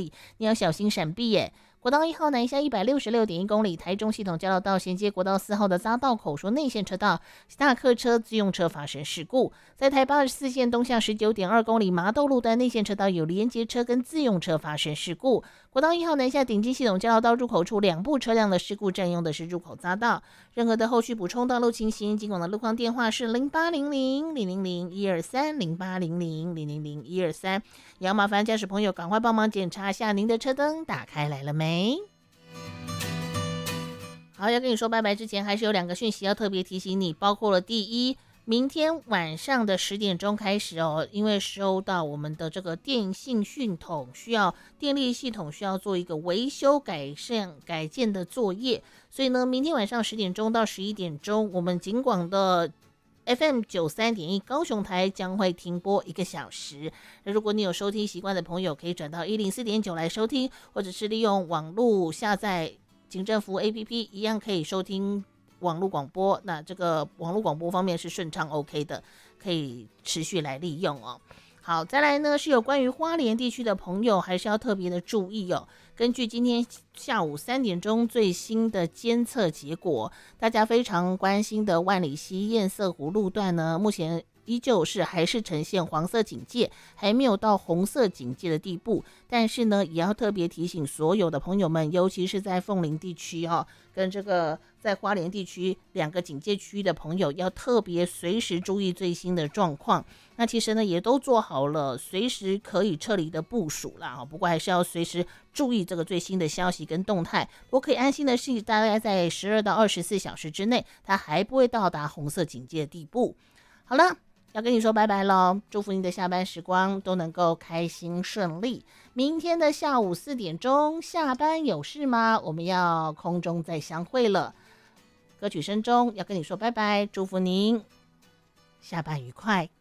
里，你要小心闪避耶。国道1号南下166.1公里，台中系统交流道衔接国道4号的匝道口说内线车道，大客车、自用车发生事故。在台84线东向19.2公里麻豆路段内线车道有连接车跟自用车发生事故。国道1号南下顶金系统交流道入口处2部车辆的事故占用的是入口匝道。任何的后续补充道路情形，尽管的路况电话是0800-000-123，0800-000-123，也要麻烦驾驶朋友赶快帮忙检查一下您的车灯打开来了没。好，要跟你说拜拜之前，还是有2个讯息要特别提醒你，包括了第一，明天晚上的10点钟开始哦，因为收到我们的这个电力系统需要做一个维修改建的作业，所以呢，明天晚上10点钟到11点钟，我们警广的FM 93.1高雄台将会停播1个小时。如果你有收听习惯的朋友，可以转到104.9来收听，或者是利用网络下载警政服 APP， 一样可以收听网络广播。那这个网络广播方面是顺畅 OK 的，可以持续来利用哦。好，再来呢是有关于花莲地区的朋友，还是要特别的注意哦。根据今天下午3点钟最新的监测结果，大家非常关心的万里溪堰塞湖路段呢，目前依旧是还是呈现黄色警戒，还没有到红色警戒的地步。但是呢，也要特别提醒所有的朋友们，尤其是在凤林地区跟这个在花莲地区2个警戒区的朋友，要特别随时注意最新的状况。那其实呢，也都做好了随时可以撤离的部署啦，不过还是要随时注意这个最新的消息跟动态。不过可以安心的是，大概在12到24小时之内，它还不会到达红色警戒的地步。好了，要跟你说拜拜咯，祝福你的下班时光都能够开心顺利。明天的下午4点钟下班有事吗？我们要空中再相会了。歌曲声中要跟你说拜拜，祝福您下班愉快。